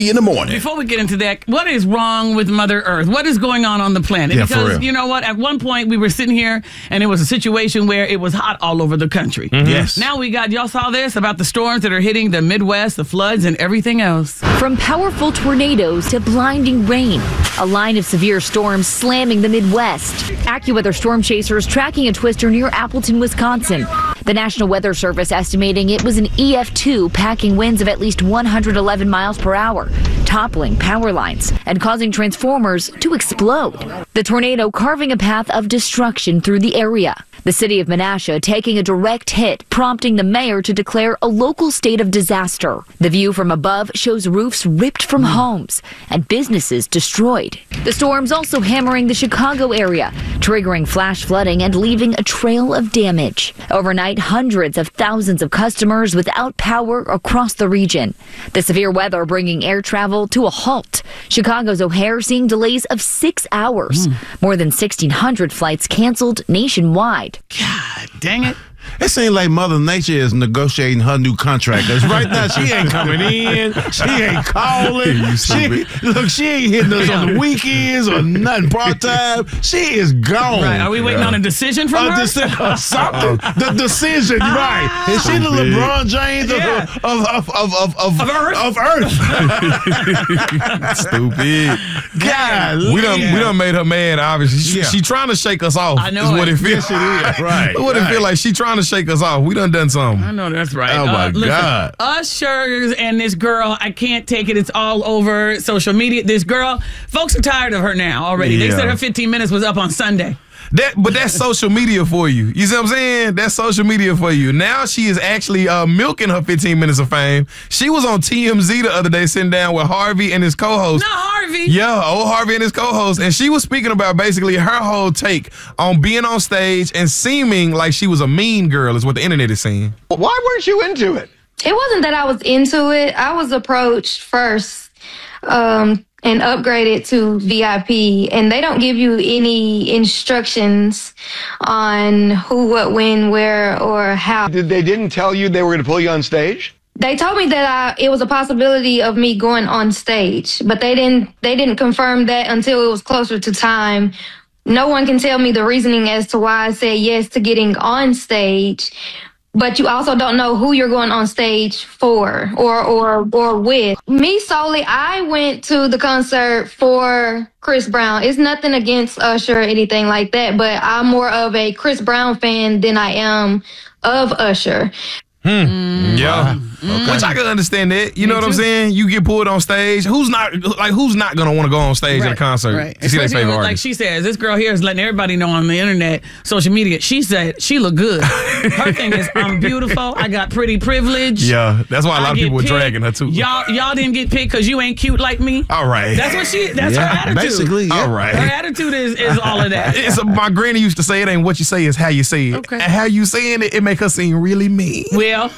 in the morning. Before we get into that, what is wrong with Mother Earth? What is going on the planet? Yeah, for because real. you know what? At one point, we were sitting here, and it was a situation where it was hot all over the country. Mm-hmm. Yes. Now y'all saw this about the storms that are hitting the Midwest, the floods, and everything else. From powerful tornadoes to blinding rain, a line of severe storms slamming the Midwest. AccuWeather storm chasers tracking a twister near Appleton, Wisconsin. The National Weather Service estimating it was an EF2 packing winds of at least 111 miles per hour, toppling power lines and causing transformers to explode. The tornado carving a path of destruction through the area. The city of Menasha taking a direct hit, prompting the mayor to declare a local state of disaster. The view from above shows roofs ripped from homes and businesses destroyed. The storms also hammering the Chicago area, triggering flash flooding and leaving a trail of damage. Overnight, hundreds of thousands of customers without power across the region. The severe weather bringing air travel to a halt. Chicago's O'Hare seeing delays of 6 hours. More than 1,600 flights canceled nationwide. God dang it. It seems like Mother Nature is negotiating her new contract. Because right now, she ain't coming in. She ain't calling. She ain't hitting us on the weekends or nothing part-time. She is gone. Right. Are we waiting on a decision from her? Something. The decision, right. Is she the LeBron James of Earth? Stupid. God, we done made her mad, obviously. She trying to shake us off. I know is what it feels. Yes, it is. Right. What it feel like. She trying to shake us off. We done something. I know that's right. Oh, my God. Usher and this girl, I can't take it. It's all over social media. This girl, folks are tired of her now already. They said her 15 minutes was up on Sunday. But that's social media for you. You see what I'm saying? That's social media for you. Now she is actually milking her 15 minutes of fame. She was on TMZ the other day sitting down with Harvey and his co-host. Not Harvey. Yeah, old Harvey and his co-host. And she was speaking about basically her whole take on being on stage and seeming like she was a mean girl is what the internet is saying. Why weren't you into it? It wasn't that I was into it. I was approached first and upgraded to VIP, and they don't give you any instructions on who, what, when, where, or how. They didn't tell you they were going to pull you on stage? They told me that it was a possibility of me going on stage, but they didn't confirm that until it was closer to time. No one can tell me the reasoning as to why I said yes to getting on stage. But you also don't know who you're going on stage for or with. Me solely, I went to the concert for Chris Brown. It's nothing against Usher or anything like that, but I'm more of a Chris Brown fan than I am of Usher. Yeah. Okay. Which I can understand that. You know what I'm saying? You get pulled on stage. Who's not gonna want to go on stage at a concert? Right. To see their favorite Like artist? she says, this girl here is letting everybody know on the internet, social media. She said she look good. Her thing is, I'm beautiful. I got pretty privilege. Yeah, that's why a lot of people were dragging her too. Y'all didn't get picked because you ain't cute like me. All right. That's what that's her attitude. Basically, yeah. All right. Her attitude is all of that. My granny used to say it ain't what you say, it's how you say it. Okay. And how you saying it make her seem really mean. Well,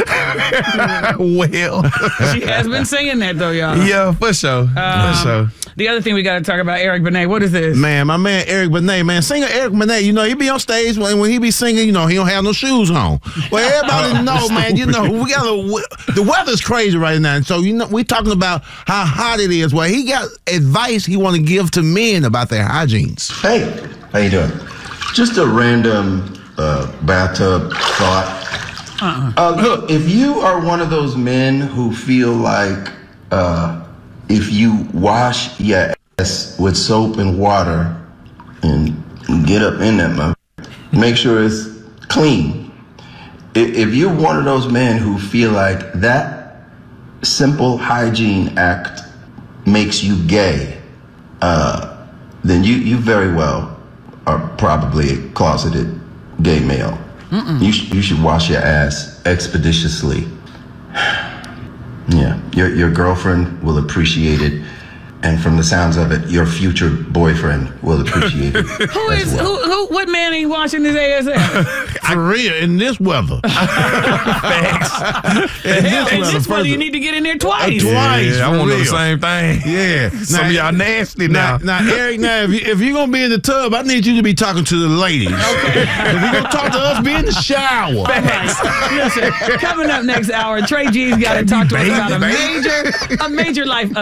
Well. she has been saying that though, y'all. Yeah, for sure. For sure. The other thing we got to talk about, Eric Benet. What is this? Man, my man Eric Benet, man, singer Eric Benet, you know, he be on stage when he be singing, you know, he don't have no shoes on. Well, everybody know, man, you know, the weather's crazy right now. So, you know, we talking about how hot it is. Well, he got advice he want to give to men about their hygienes. Hey, how you doing? Just a random bathtub thought. Look, if you are one of those men who feel like if you wash your ass with soap and water and get up in that mother, make sure it's clean. If you're one of those men who feel like that simple hygiene act makes you gay, then you very well are probably a closeted gay male. You should wash your ass expeditiously. Yeah, your girlfriend will appreciate it And from the sounds of it, your future boyfriend will appreciate it. What man ain't washing his ass out? For real, in this weather. In this weather, you need to get in there twice. Twice. Yeah, I for want to do the real. same thing. Yeah. Some of y'all nasty now. Now, Eric, if you're going to be in the tub, I need you to be talking to the ladies. Okay. If you're going to talk to us, be in the shower. All right. Listen, coming up next hour, Trey G's got to talk to us about a major life